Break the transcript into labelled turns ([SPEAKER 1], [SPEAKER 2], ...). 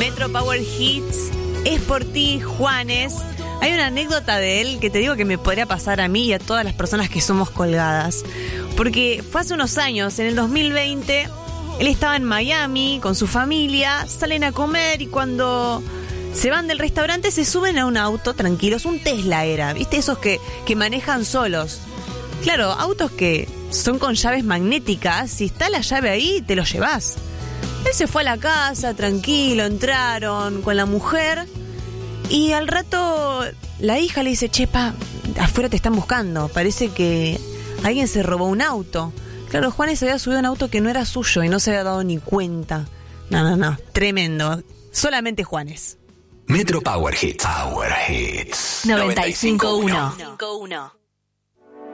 [SPEAKER 1] Metro Power Hits es por ti, Juanes. Hay una anécdota de él que te digo que me podría pasar a mí y a todas las personas que somos colgadas. Porque fue hace unos años, en el 2020, él estaba en Miami con su familia, salen a comer y cuando se van del restaurante se suben a un auto tranquilos, un Tesla era, ¿viste? Esos que manejan solos. Claro, autos que son con llaves magnéticas, si está la llave ahí, te lo llevas. Él se fue a la casa, tranquilo, entraron con la mujer y al rato la hija le dice, chepa, afuera te están buscando, parece que alguien se robó un auto. Claro, Juanes había subido un auto que no era suyo y no se había dado ni cuenta. No, tremendo, solamente Juanes.
[SPEAKER 2] Metro Power Hits. Power Hits.
[SPEAKER 3] 95.1.